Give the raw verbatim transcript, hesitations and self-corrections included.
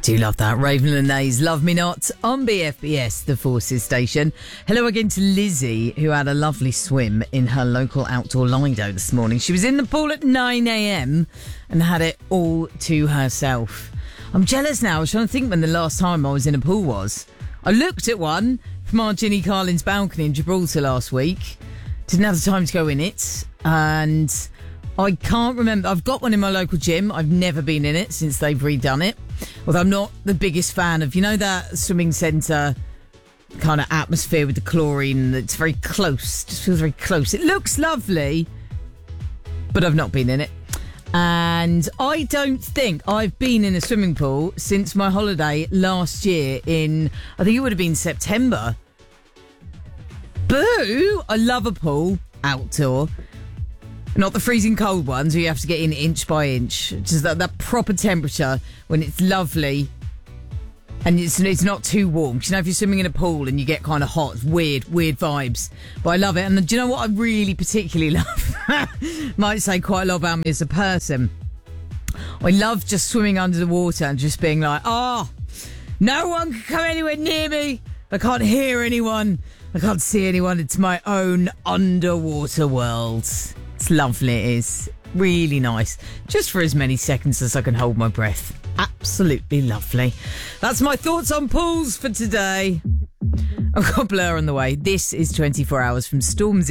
Do love that. Raven and Nays, Love Me Not, on B F B S, the Forces station. Hello again to Lizzie, who had a lovely swim in her local outdoor Lido this morning. She was in the pool at nine a.m. and had it all to herself. I'm jealous now. I was trying to think when the last time I was in a pool was. I looked at one from our Ginny Carlin's balcony in Gibraltar last week. Didn't have the time to go in it. And I can't remember. I've got one in my local gym. I've never been in it since they've redone it. Although I'm not the biggest fan of, you know, that swimming centre kind of atmosphere with the chlorine that's very close. Just feels very close. It looks lovely, but I've not been in it. And I don't think I've been in a swimming pool since my holiday last year in, I think it would have been September. Boo! I love a pool, outdoor. Not the freezing cold ones where you have to get in inch by inch. Just that, that proper temperature when it's lovely and it's, it's not too warm. You know, if you're swimming in a pool and you get kind of hot, it's weird, weird vibes. But I love it. And do you know what I really particularly love? Might say quite a lot about me as a person. I love just swimming under the water and just being like, oh, no one can come anywhere near me. I can't hear anyone. I can't see anyone. It's my own underwater world. It's lovely, it is. Really nice. Just for as many seconds as I can hold my breath. Absolutely lovely. That's my thoughts on pools for today. I've got Blur on the way. This is twenty-four hours from Stormzy.